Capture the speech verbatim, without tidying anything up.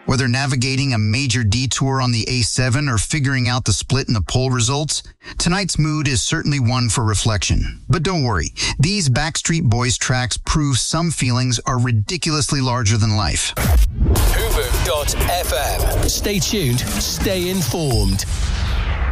Whether navigating a major detour on the A seven or figuring out the split in the poll results, tonight's mood is certainly one for reflection. But don't worry, these Backstreet Boys tracks prove some feelings are ridiculously larger than life. Hoover dot f m. Stay tuned, stay informed.